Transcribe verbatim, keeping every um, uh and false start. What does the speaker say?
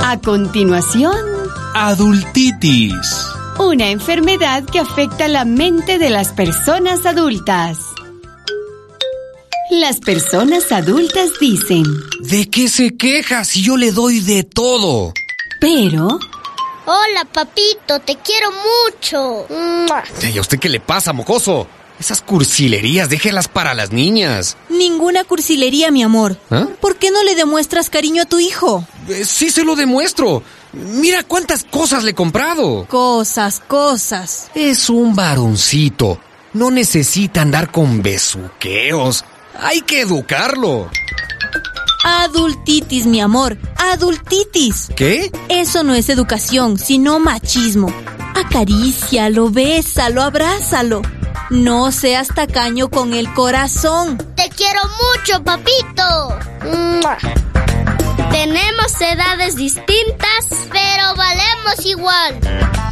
A continuación, adultitis. Una enfermedad que afecta la mente de las personas adultas. Las personas adultas dicen: ¿de qué se queja si yo le doy de todo? Pero... Hola, papito, te quiero mucho. ¿Y a usted qué le pasa, mocoso? Esas cursilerías, déjelas para las niñas. Ninguna cursilería, mi amor. ¿Ah? ¿Por qué no le demuestras cariño a tu hijo? Eh, sí se lo demuestro. Mira cuántas cosas le he comprado. Cosas, cosas. Es un varoncito. No necesita andar con besuqueos. Hay que educarlo. Adultitis, mi amor. Adultitis. ¿Qué? Eso no es educación, sino machismo. Acarícialo, bésalo, abrázalo. No seas tacaño con el corazón. Te quiero mucho, papito. Tenemos edades distintas, pero valemos igual.